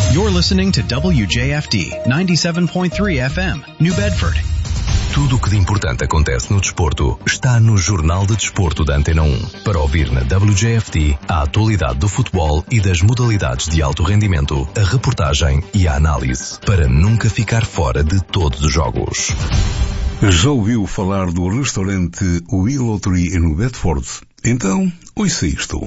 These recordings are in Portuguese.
You're listening to WJFD 97.3 FM, New Bedford. Tudo o que de importante acontece no desporto está no Jornal de Desporto da Antena 1. Para ouvir na WJFD a atualidade do futebol e das modalidades de alto rendimento, a reportagem e a análise, para nunca ficar fora de todos os jogos. Já ouviu falar do restaurante Willow Tree em Bedford? Então, ouça isto.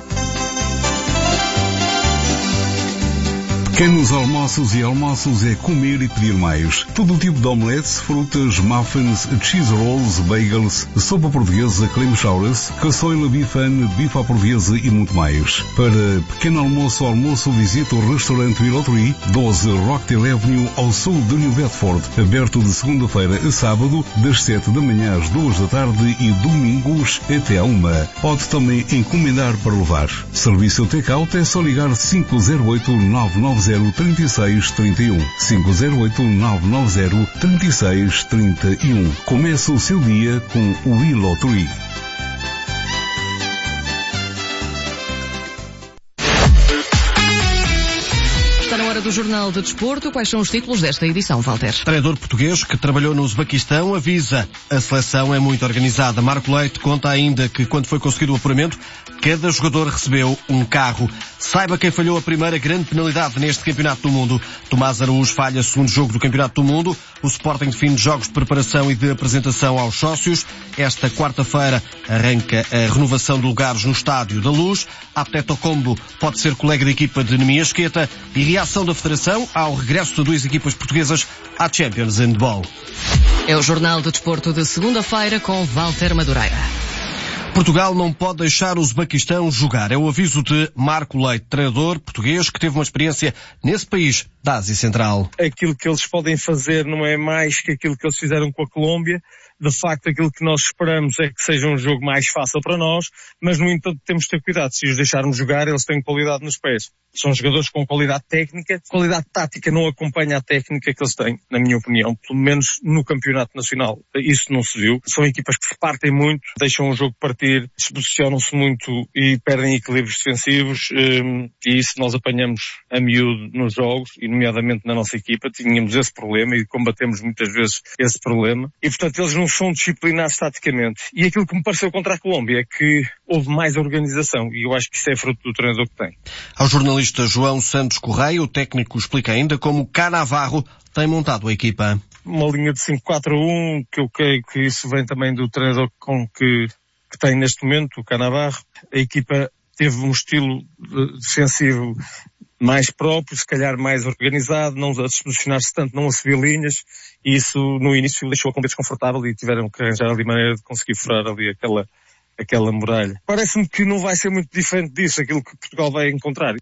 Pequenos almoços e almoços é comer e pedir mais. Todo tipo de omeletes, frutas, muffins, cheese rolls, bagels, sopa portuguesa, clam chowders, caçoila bifan, bife à portuguesa e muito mais. Para pequeno almoço, visite o restaurante Willow Tree, 12 Rockdale Avenue, ao sul de New Bedford, aberto de segunda-feira a sábado, das 7 da manhã às 2 da tarde e domingos até à 1. Pode também encomendar para levar. Serviço take-out é só ligar 508-990-3631. 508-990-3631. Começa o seu dia com o Willow Tree. Está na hora do Jornal de Desporto. Quais são os títulos desta edição, Walter? Treinador português que trabalhou no Uzbequistão avisa: a seleção é muito organizada. Marco Leite conta ainda que, quando foi conseguido o apuramento, cada jogador recebeu um carro. Saiba quem falhou a primeira grande penalidade neste Campeonato do Mundo. Tomás Araújo falha o segundo jogo do Campeonato do Mundo. O Sporting define jogos de preparação e de apresentação aos sócios. Esta quarta-feira arranca a renovação de lugares no Estádio da Luz. Antetokounmpo pode ser colega de equipa de Nemiasqueta. E reação da Federação ao regresso de duas equipas portuguesas à Champions Handball. É o Jornal de Desporto de segunda-feira com Walter Madureira. Portugal não pode deixar o Uzbequistão jogar. É o aviso de Marco Leite, treinador português que teve uma experiência nesse país da Ásia Central. Aquilo que eles podem fazer não é mais que aquilo que eles fizeram com a Colômbia. De facto, aquilo que nós esperamos é que seja um jogo mais fácil para nós, mas, no entanto, temos de ter cuidado. Se os deixarmos jogar, eles têm qualidade nos pés. São jogadores com qualidade técnica. Qualidade tática não acompanha a técnica que eles têm, na minha opinião. Pelo menos no Campeonato Nacional. Isso não se viu. São equipas que se partem muito, deixam o jogo partir, se posicionam-se muito e perdem equilíbrios defensivos. E isso nós apanhamos a miúdo nos jogos, e nomeadamente na nossa equipa. Tínhamos esse problema e combatemos muitas vezes esse problema. E, portanto, eles não são disciplinados taticamente. E aquilo que me pareceu contra a Colômbia é que houve mais organização, e eu acho que isso é fruto do treinador que tem. Ao jornalista João Santos Correia, o técnico explica ainda como Cannavaro tem montado a equipa. Uma linha de 5-4-1, que eu creio que isso vem também do treinador que tem neste momento, o Cannavaro. A equipa teve um estilo defensivo mais próprio, se calhar mais organizado, não a posicionar-se tanto, não a subir linhas, e isso no início deixou-a completamente desconfortável e tiveram que arranjar ali maneira de conseguir furar ali aquela muralha. Parece-me que não vai ser muito diferente disso, aquilo que Portugal vai encontrar.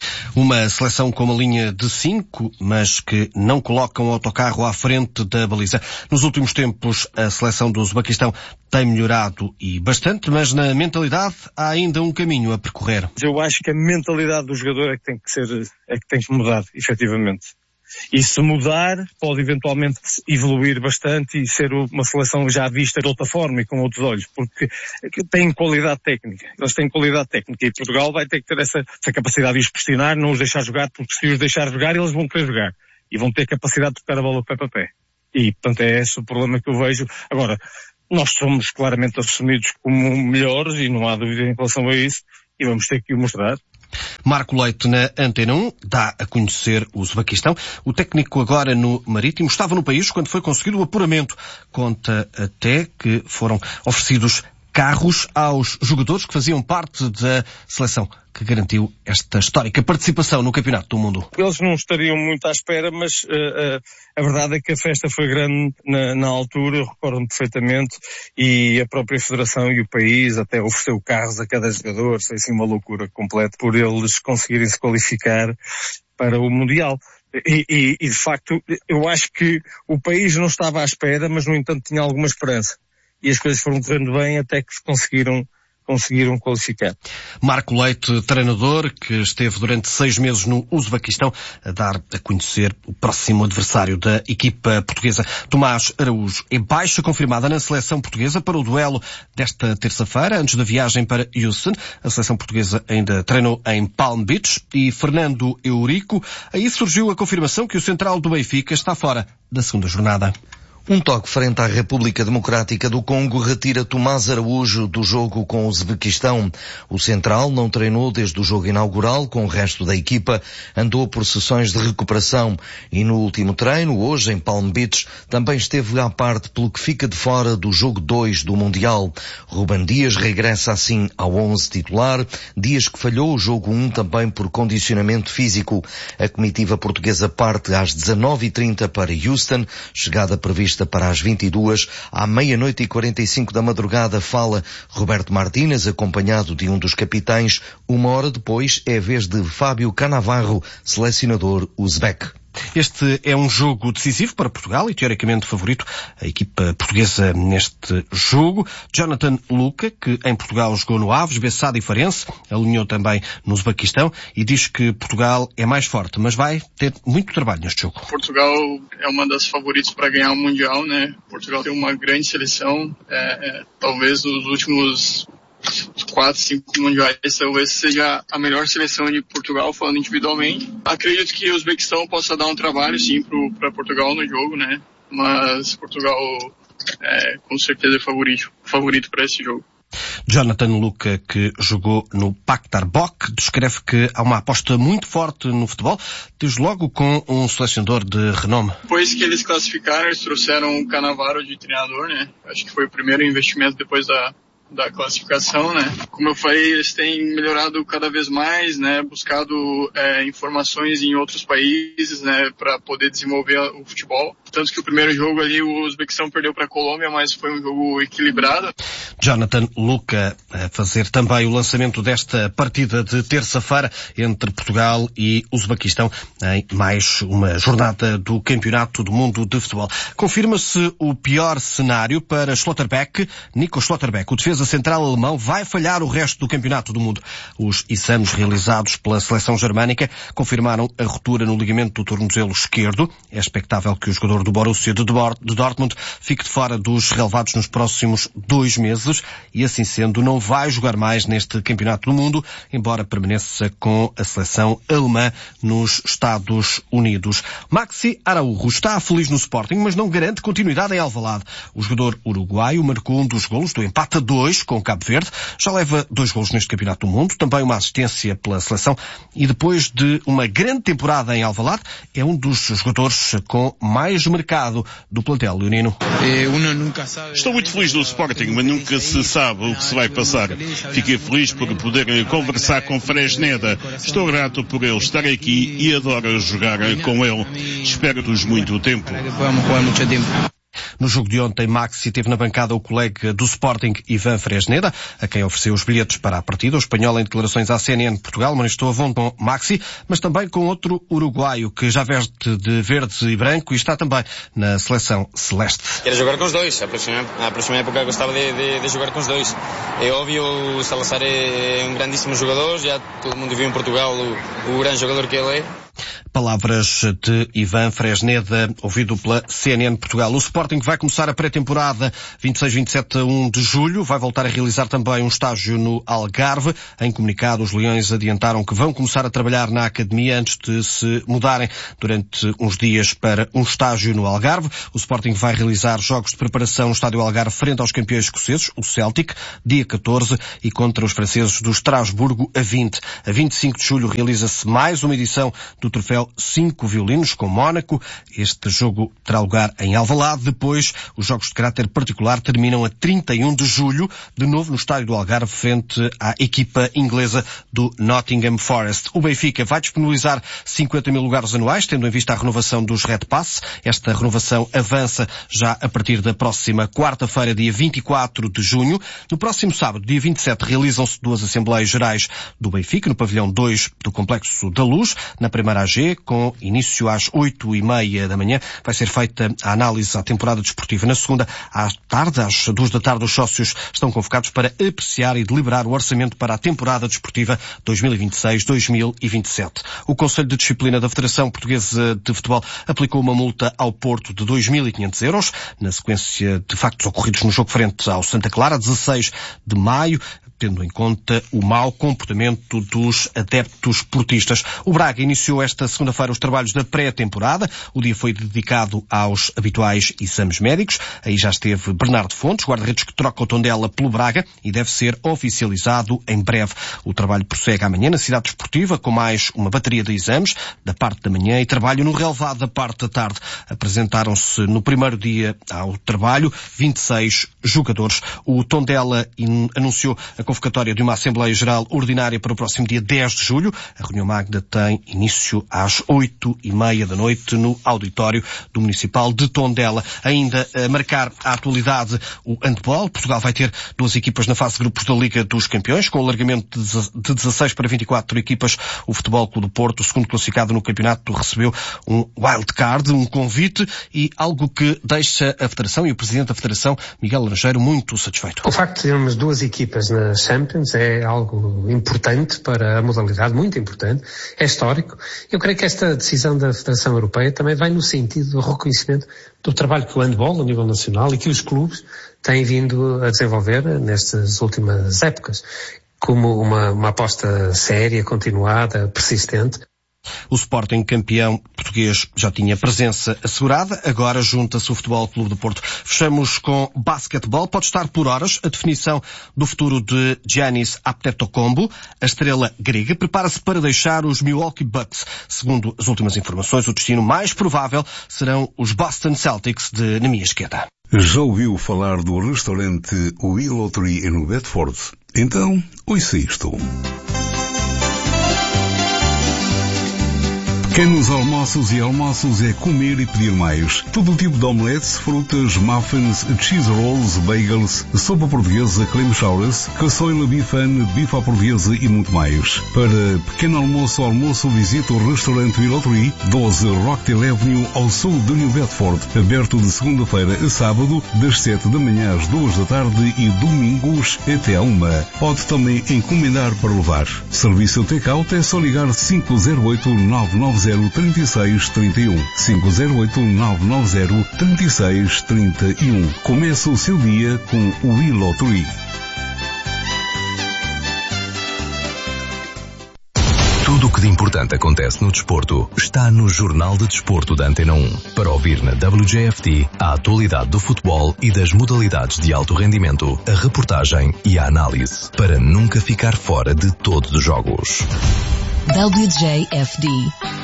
Uma seleção com uma linha de 5, mas que não coloca um autocarro à frente da baliza. Nos últimos tempos, a seleção do Uzbequistão tem melhorado e bastante, mas na mentalidade há ainda um caminho a percorrer. Eu acho que a mentalidade do jogador é que tem que mudar, efetivamente. E se mudar, pode eventualmente evoluir bastante e ser uma seleção já vista de outra forma e com outros olhos, porque tem qualidade técnica. Eles têm qualidade técnica e Portugal vai ter que ter essa capacidade de os pressionar, não os deixar jogar, porque se os deixar jogar, eles vão querer jogar. E vão ter capacidade de tocar a bola pé para pé. E, portanto, é esse o problema que eu vejo. Agora, nós somos claramente assumidos como melhores e não há dúvida em relação a isso e vamos ter que o mostrar. Marco Leite na Antena 1 dá a conhecer o Uzbequistão. O técnico agora no Marítimo estava no país quando foi conseguido o apuramento. Conta até que foram oferecidos carros aos jogadores que faziam parte da seleção que garantiu esta histórica participação no Campeonato do Mundo. Eles não estariam muito à espera, mas a verdade é que a festa foi grande na altura, eu recordo-me perfeitamente, e a própria Federação e o país até ofereceu carros a cada jogador, foi assim uma loucura completa, por eles conseguirem se qualificar para o Mundial. E de facto, eu acho que o país não estava à espera, mas no entanto tinha alguma esperança. E as coisas foram correndo bem até que conseguiram conseguiram qualificar. Marco Leite, treinador, que esteve durante 6 meses no Uzbequistão, a dar a conhecer o próximo adversário da equipa portuguesa. Tomás Araújo é baixa confirmada na seleção portuguesa para o duelo desta terça-feira, antes da viagem para Houston. A seleção portuguesa ainda treinou em Palm Beach. E Fernando Eurico, aí surgiu a confirmação que o central do Benfica está fora da segunda jornada. Um toque frente à República Democrática do Congo retira Tomás Araújo do jogo com o Uzbequistão. O central não treinou desde o jogo inaugural com o resto da equipa, andou por sessões de recuperação e no último treino, hoje em Palm Beach, também esteve à parte pelo que fica de fora do jogo 2 do Mundial. Ruben Dias regressa assim ao 11 titular, Dias que falhou o jogo 1 também por condicionamento físico. A comitiva portuguesa parte às 19h30 para Houston, chegada prevista para as 22h, à 00h45 da madrugada fala Roberto Martínez, acompanhado de um dos capitães. 1 hora depois é a vez de Fábio Cannavaro, selecionador uzbek. Este é um jogo decisivo para Portugal e teoricamente favorito a equipa portuguesa neste jogo. Jonathan Luca, que em Portugal jogou no Aves, Bessade e Farense, alinhou também no Uzbequistão e diz que Portugal é mais forte, mas vai ter muito trabalho neste jogo. Portugal é uma das favoritas para ganhar o Mundial, né? Portugal tem uma grande seleção, talvez nos últimos 4, 5 mundiais, talvez seja a melhor seleção de Portugal, falando individualmente. Acredito que o Uzbequistão possa dar um trabalho, sim, para Portugal no jogo, né? Mas Portugal com certeza é favorito para esse jogo. Jonathan Luca, que jogou no Pakhtar Bok, descreve que há uma aposta muito forte no futebol, desde logo com um selecionador de renome. Depois que eles classificaram, eles trouxeram o Cannavaro de treinador, né? Acho que foi o primeiro investimento depois da classificação, né? Como eu falei, eles têm melhorado cada vez mais, né? Buscado informações em outros países, né? Para poder desenvolver o futebol. Tanto que o primeiro jogo ali, o Uzbequistão perdeu para a Colômbia, mas foi um jogo equilibrado. Jonathan Luca a fazer também o lançamento desta partida de terça-feira entre Portugal e Uzbequistão em mais uma jornada do Campeonato do Mundo de Futebol. Confirma-se o pior cenário para Schlotterbeck. Nico Schlotterbeck, o defesa central alemão, vai falhar o resto do Campeonato do Mundo. Os exames realizados pela seleção germânica confirmaram a ruptura no ligamento do tornozelo esquerdo. É expectável que o jogador do Borussia de Dortmund fique de fora dos relevados nos próximos 2 meses e, assim sendo, não vai jogar mais neste Campeonato do Mundo, embora permaneça com a seleção alemã nos Estados Unidos. Maxi Araújo está feliz no Sporting, mas não garante continuidade em Alvalade. O jogador uruguaio marcou um dos golos do empate a 2 com Cabo Verde, já leva 2 golos neste Campeonato do Mundo, também uma assistência pela seleção e depois de uma grande temporada em Alvalade, é um dos jogadores com mais mercado do plantel leonino. Estou muito feliz no Sporting, mas nunca se sabe o que se vai passar. Fiquei feliz por poder conversar com Fresneda. Estou grato por ele estar aqui e adoro jogar com ele. Espero-nos muito tempo. No jogo de ontem, Maxi teve na bancada o colega do Sporting, Ivan Fresneda, a quem ofereceu os bilhetes para a partida. O espanhol, em declarações à CNN Portugal, manifestou a vontade com Maxi, mas também com outro uruguaio, que já veste de verde e branco e está também na seleção celeste. Quero jogar com os dois. A próxima época gostava de jogar com os dois. É óbvio, o Salazar é um grandíssimo jogador, já todo mundo viu em Portugal o grande jogador que ele é. Palavras de Ivan Fresneda, ouvido pela CNN Portugal. O Sporting vai começar a pré-temporada 26-27 a 1 de julho. Vai voltar a realizar também um estágio no Algarve. Em comunicado, os Leões adiantaram que vão começar a trabalhar na academia antes de se mudarem durante uns dias para um estágio no Algarve. O Sporting vai realizar jogos de preparação no Estádio Algarve frente aos campeões escoceses, o Celtic, dia 14, e contra os franceses do Estrasburgo a 20. A 25 de julho realiza-se mais uma edição do troféu 5 violinos com Mónaco. Este jogo terá lugar em Alvalade. Depois, os jogos de caráter particular terminam a 31 de julho, de novo no estádio do Algarve, frente à equipa inglesa do Nottingham Forest. O Benfica vai disponibilizar 50 mil lugares anuais, tendo em vista a renovação dos Red Pass. Esta renovação avança já a partir da próxima quarta-feira, dia 24 de junho. No próximo sábado, dia 27, realizam-se 2 Assembleias Gerais do Benfica, no pavilhão 2 do Complexo da Luz. Na primeira AG, com início às 8h30 da manhã. Vai ser feita a análise à temporada desportiva. Na segunda, à tarde, às 14h, os sócios estão convocados para apreciar e deliberar o orçamento para a temporada desportiva 2026-2027. O Conselho de Disciplina da Federação Portuguesa de Futebol aplicou uma multa ao Porto de 2.500 euros, na sequência de factos ocorridos no jogo frente ao Santa Clara, 16 de maio, tendo em conta o mau comportamento dos adeptos portistas. O Braga iniciou esta segunda-feira os trabalhos da pré-temporada. O dia foi dedicado aos habituais exames médicos. Aí já esteve Bernardo Fontes, guarda-redes que troca o Tondela pelo Braga e deve ser oficializado em breve. O trabalho prossegue amanhã na cidade desportiva, com mais uma bateria de exames da parte da manhã e trabalho no relevado da parte da tarde. Apresentaram-se no primeiro dia ao trabalho 26 jogadores. O Tondela anunciou a convocatória de uma Assembleia Geral Ordinária para o próximo dia 10 de julho. A reunião magna tem início às 8h30 da noite no auditório do Municipal de Tondela. Ainda a marcar a atualidade o handball. Portugal vai ter 2 equipas na fase de grupos da Liga dos Campeões, com o alargamento de 16 para 24 equipas. O Futebol Clube do Porto, o segundo classificado no campeonato, recebeu um wild card, um convite e algo que deixa a Federação e o Presidente da Federação, Miguel Laranjeiro, muito satisfeito. O facto de termos 2 equipas na Champions é algo importante para a modalidade, muito importante, é histórico. Eu creio que esta decisão da Federação Europeia também vai no sentido do reconhecimento do trabalho que o handball a nível nacional e que os clubes têm vindo a desenvolver nestas últimas épocas, como uma aposta séria, continuada, persistente. O Sporting, campeão português, já tinha presença assegurada, agora junta-se o Futebol Clube do Porto. Fechamos com basquetebol. Pode estar por horas a definição do futuro de Giannis Antetokounmpo. A estrela grega prepara-se para deixar os Milwaukee Bucks. Segundo as últimas informações, o destino mais provável serão os Boston Celtics de Neemias Queta. Já ouviu falar do restaurante Willow Tree no Bedford? Então, ouça isto. Pequenos almoços e almoços é comer e pedir mais. Todo tipo de omeletes, frutas, muffins, cheese rolls, bagels, sopa portuguesa, clam chowders, caçoila bifan, bife à portuguesa e muito mais. Para pequeno almoço ou almoço, visite o restaurante Willow Tree, 12 Rockdale Avenue, ao sul de New Bedford, aberto de segunda-feira a sábado, das 7 da manhã às 2 da tarde e domingos até à 1. Pode também encomendar para levar. Serviço take-out é só ligar 508-990-3631. 508-990-3631. Começa o seu dia com o Willow Tree. Tudo o que de importante acontece no desporto está no Jornal de Desporto da Antena 1. Para ouvir na WJFT a atualidade do futebol e das modalidades de alto rendimento, a reportagem e a análise, para nunca ficar fora de todos os jogos. WJFD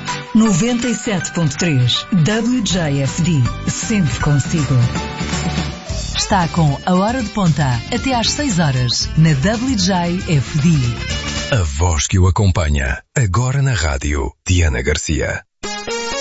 97.3. WJFD, sempre consigo. Está com a hora de ponta até às 6 horas na WJFD. A voz que o acompanha, agora na rádio, Diana Garcia.